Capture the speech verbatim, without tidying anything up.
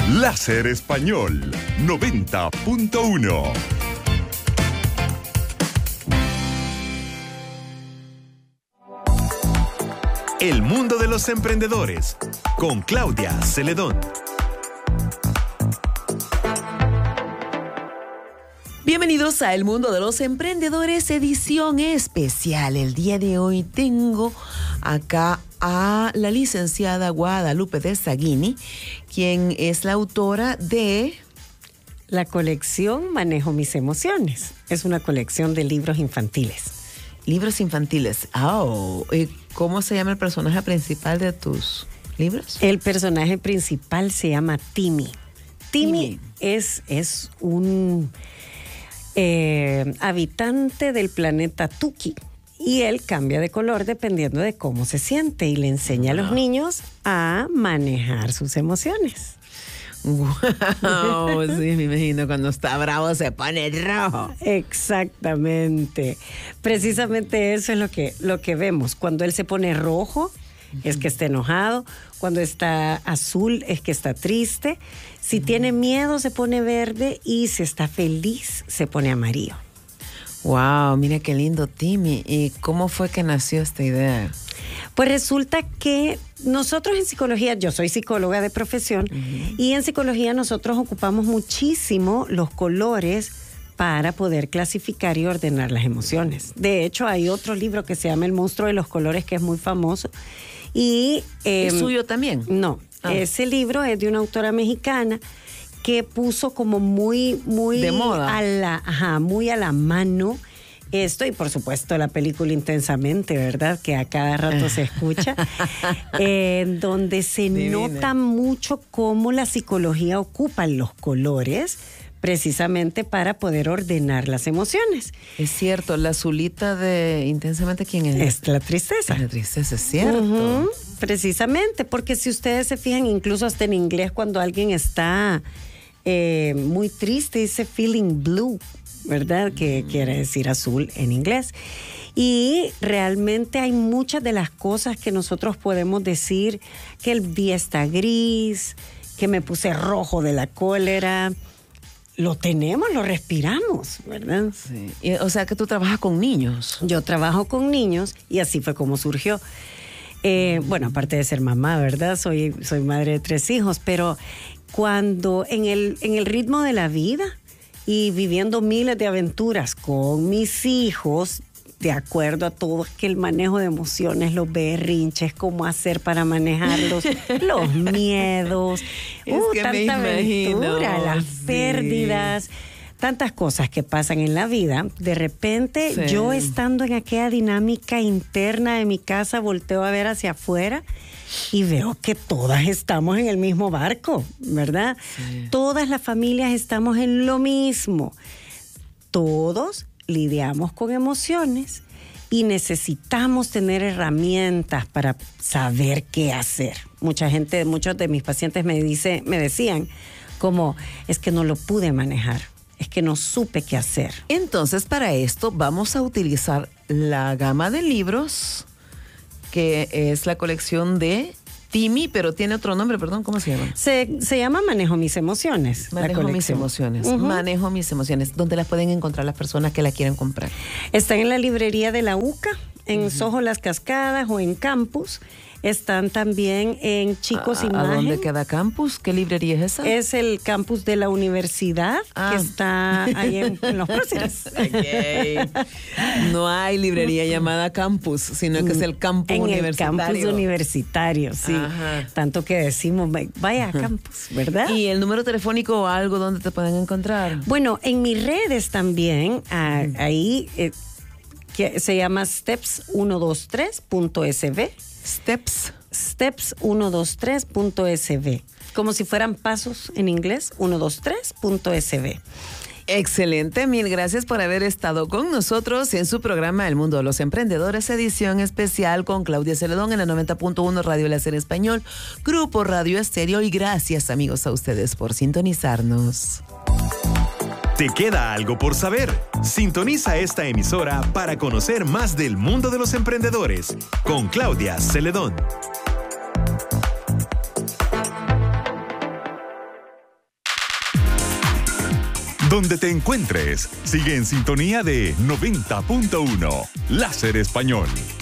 Láser Español noventa punto uno. El mundo de los emprendedores con Claudia Celedón. Bienvenidos a El Mundo de los Emprendedores, edición especial. El día de hoy tengo acá a la licenciada Guadalupe de Saguini, quien es la autora de la colección Manejo Mis Emociones. Es una colección de libros infantiles. Libros infantiles. Oh, ¿cómo se llama el personaje principal de tus libros? El personaje principal se llama Timmy. Timmy, Timmy. Es, es un eh, habitante del planeta Tuki. Y él cambia de color dependiendo de cómo se siente y le enseña a los niños a manejar sus emociones. Wow, sí, me imagino cuando está bravo se pone rojo. Exactamente. Precisamente eso es lo que, lo que vemos. Cuando él se pone rojo es que está enojado. Cuando está azul es que está triste. Si tiene miedo se pone verde y si está feliz se pone amarillo. Wow, mira qué lindo, Timmy. ¿Y cómo fue que nació esta idea? Pues resulta que nosotros en psicología, yo soy psicóloga de profesión, uh-huh. y en psicología nosotros ocupamos muchísimo los colores para poder clasificar y ordenar las emociones. De hecho, hay otro libro que se llama El monstruo de los colores, que es muy famoso. Y, eh, ¿Es suyo también? No, ah. ese libro es de una autora mexicana que puso como muy, muy de moda. A la, ajá, muy a la mano esto, y por supuesto la película Intensamente, ¿verdad? Que a cada rato se escucha, eh, donde se Divina. Nota mucho cómo la psicología ocupa los colores precisamente para poder ordenar las emociones. Es cierto, la azulita de Intensamente, ¿quién es? Es la tristeza. La tristeza, es cierto. Uh-huh, precisamente, porque si ustedes se fijan, incluso hasta en inglés, cuando alguien está eh, muy triste, dice feeling blue, ¿verdad? Que mm. quiere decir azul en inglés. Y realmente hay muchas de las cosas que nosotros podemos decir, que el día está gris, que me puse rojo de la cólera. Lo tenemos, lo respiramos, ¿verdad? Sí. Y, o sea que tú trabajas con niños. Yo trabajo con niños y así fue como surgió. Eh, bueno, aparte de ser mamá, ¿verdad? Soy, soy madre de tres hijos, pero cuando en el, en el ritmo de la vida y viviendo miles de aventuras con mis hijos, de acuerdo a todo, que el manejo de emociones, los berrinches, cómo hacer para manejarlos, los miedos, es uh, que tanta me aventura, imagino, las sí. pérdidas, tantas cosas que pasan en la vida. De repente, sí. yo estando en aquella dinámica interna de mi casa, volteo a ver hacia afuera y veo que todas estamos en el mismo barco, ¿verdad? Sí. Todas las familias estamos en lo mismo. Todos lidiamos con emociones y necesitamos tener herramientas para saber qué hacer. Mucha gente, muchos de mis pacientes me dice, me decían como, es que no lo pude manejar, es que no supe qué hacer. Entonces, para esto vamos a utilizar la gama de libros, que es la colección de Timmy, pero tiene otro nombre, perdón, ¿cómo se llama? Se, se llama Manejo Mis Emociones. Manejo Mis Emociones. Uh-huh. Manejo Mis Emociones. ¿Dónde las pueden encontrar las personas que la quieren comprar? Están en la librería de la U C A, en uh-huh. Soho Las Cascadas o en Campus. Están también en Chicos ¿A, Imagen. ¿A dónde queda Campus? ¿Qué librería es esa? Es el campus de la universidad, ah. que está ahí en, en Los Próceres. Okay. No hay librería llamada Campus, sino que es el campus en universitario. En el campus universitario, sí. Ajá. Tanto que decimos, vaya a Campus, ¿verdad? ¿Y el número telefónico o algo donde te pueden encontrar? Bueno, en mis redes también, ah, ahí eh, que se llama steps ciento veintitrés punto s b. Steps. Steps ciento veintitrés punto s b. Como si fueran pasos en inglés, ciento veintitrés punto s b. Excelente, mil gracias por haber estado con nosotros en su programa El Mundo de los Emprendedores, edición especial con Claudia Celedón en la noventa punto uno Radio Láser Español, Grupo Radio Estéreo, y gracias amigos a ustedes por sintonizarnos. ¿Te queda algo por saber? Sintoniza esta emisora para conocer más del mundo de los emprendedores con Claudia Celedón. Donde te encuentres, sigue en sintonía de noventa punto uno Láser Español.